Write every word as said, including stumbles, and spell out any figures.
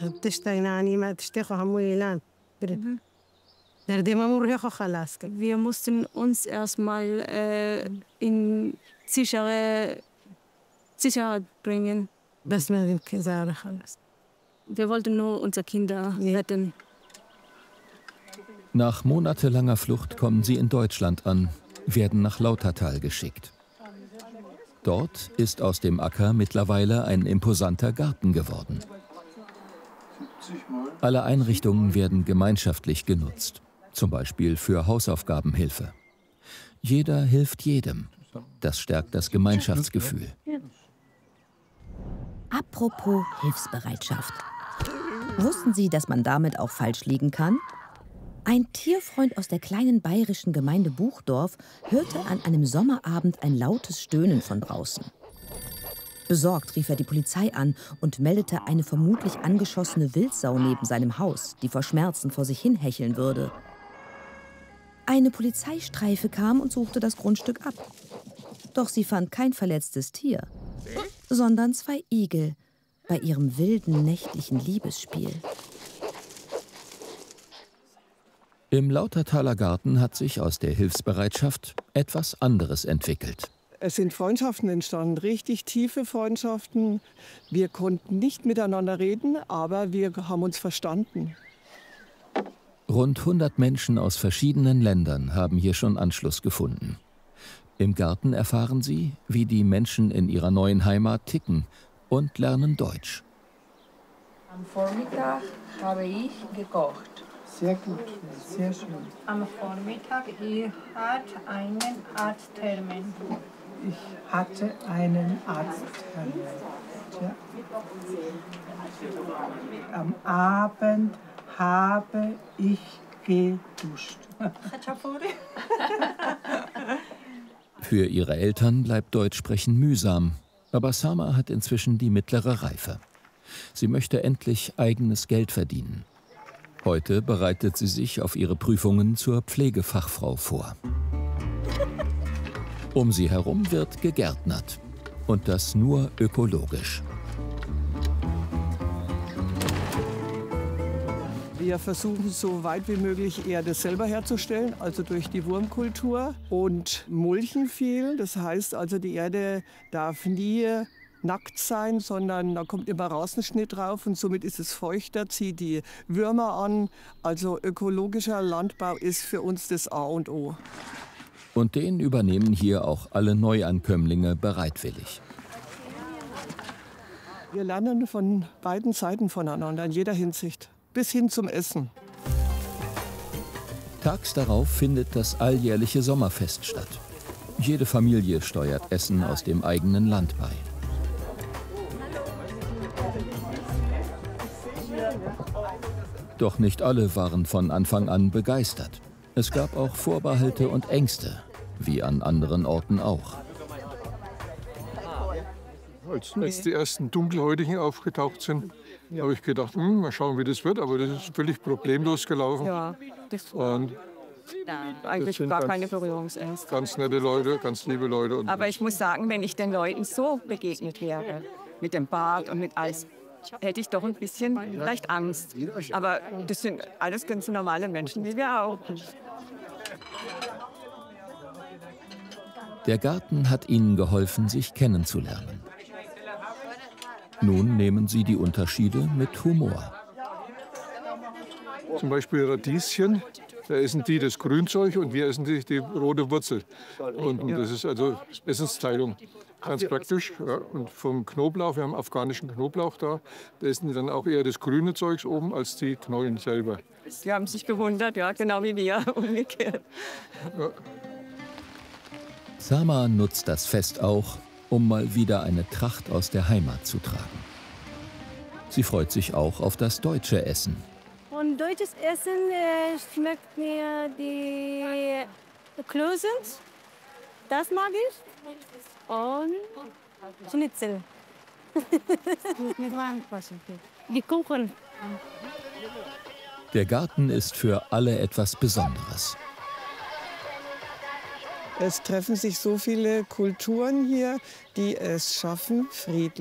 Wir mussten uns erstmal äh, in sichere Sicherheit bringen. Wir wollten nur unsere Kinder retten. Nach monatelanger Flucht kommen sie in Deutschland an, werden nach Lautertal geschickt. Dort ist aus dem Acker mittlerweile ein imposanter Garten geworden. Alle Einrichtungen werden gemeinschaftlich genutzt, zum Beispiel für Hausaufgabenhilfe. Jeder hilft jedem. Das stärkt das Gemeinschaftsgefühl. Apropos Hilfsbereitschaft. Wussten Sie, dass man damit auch falsch liegen kann? Ein Tierfreund aus der kleinen bayerischen Gemeinde Buchdorf hörte an einem Sommerabend ein lautes Stöhnen von draußen. Besorgt rief er die Polizei an und meldete eine vermutlich angeschossene Wildsau neben seinem Haus, die vor Schmerzen vor sich hin hecheln würde. Eine Polizeistreife kam und suchte das Grundstück ab. Doch sie fand kein verletztes Tier, sondern zwei Igel bei ihrem wilden nächtlichen Liebesspiel. Im Lautertaler Garten hat sich aus der Hilfsbereitschaft etwas anderes entwickelt. Es sind Freundschaften entstanden, richtig tiefe Freundschaften. Wir konnten nicht miteinander reden, aber wir haben uns verstanden. Rund hundert Menschen aus verschiedenen Ländern haben hier schon Anschluss gefunden. Im Garten erfahren sie, wie die Menschen in ihrer neuen Heimat ticken und lernen Deutsch. Am Vormittag habe ich gekocht. Sehr gut, sehr schön. Am Vormittag ich hatte einen Arzttermin. Ich hatte einen Arzttermin. Ja. Am Abend habe ich geduscht. Für ihre Eltern bleibt Deutschsprechen mühsam, aber Sama hat inzwischen die mittlere Reife. Sie möchte endlich eigenes Geld verdienen. Heute bereitet sie sich auf ihre Prüfungen zur Pflegefachfrau vor. Um sie herum wird gegärtnert. Und das nur ökologisch. Wir versuchen so weit wie möglich Erde selber herzustellen, also durch die Wurmkultur und mulchen viel. Das heißt also, die Erde darf nie nackt sein, sondern da kommt immer Rasenschnitt drauf und somit ist es feuchter, zieht die Würmer an. Also ökologischer Landbau ist für uns das A und O. Und den übernehmen hier auch alle Neuankömmlinge bereitwillig. Wir lernen von beiden Seiten voneinander, in jeder Hinsicht, bis hin zum Essen. Tags darauf findet das alljährliche Sommerfest statt. Jede Familie steuert Essen aus dem eigenen Land bei. Doch nicht alle waren von Anfang an begeistert. Es gab auch Vorbehalte und Ängste, wie an anderen Orten auch. Als, als die ersten Dunkelhäutigen aufgetaucht sind, habe ich gedacht, hm, mal schauen, wie das wird. Aber das ist völlig problemlos gelaufen. Ja, das Und ja, eigentlich gar ganz, keine Berührungsängste. Ganz nette Leute, ganz liebe Leute. Und Aber ich muss sagen, wenn ich den Leuten so begegnet wäre, mit dem Bart und mit alles, hätte ich doch ein bisschen vielleicht Angst. Aber das sind alles ganz normale Menschen, wie wir auch. Der Garten hat ihnen geholfen, sich kennenzulernen. Nun nehmen sie die Unterschiede mit Humor. Zum Beispiel Radieschen, da essen die das Grünzeug und wir essen die, die rote Wurzel. Und das ist also Essensteilung. Ganz praktisch. Ja. Und vom Knoblauch, wir haben afghanischen Knoblauch da, da essen die dann auch eher das grüne Zeugs oben als die Knollen selber. Sie haben sich gewundert, ja, genau wie wir, umgekehrt. Ja. Sama nutzt das Fest auch, um mal wieder eine Tracht aus der Heimat zu tragen. Sie freut sich auch auf das deutsche Essen. Und deutsches Essen äh, schmeckt mir die Klöße. Das mag ich. Und Schnitzel. Die Kuchen. Der Garten ist für alle etwas Besonderes. Es treffen sich so viele Kulturen hier, die es schaffen, friedlich